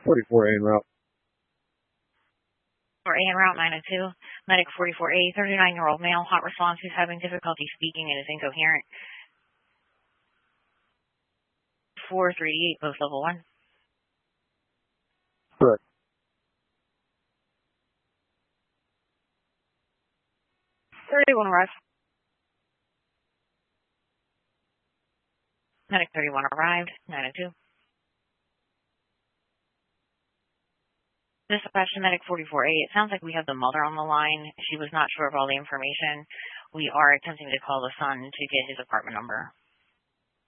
44A en route. For A en route 902, medic 44A, 39-year-old male, hot response who's having difficulty speaking and is incoherent. 438, both level 1. Correct. Thirty-one arrived. Medic 31 arrived, 902. Dispatch to medic 44A. It sounds like we have the mother on the line. She was not sure of all the information. We are attempting to call the son to get his apartment number.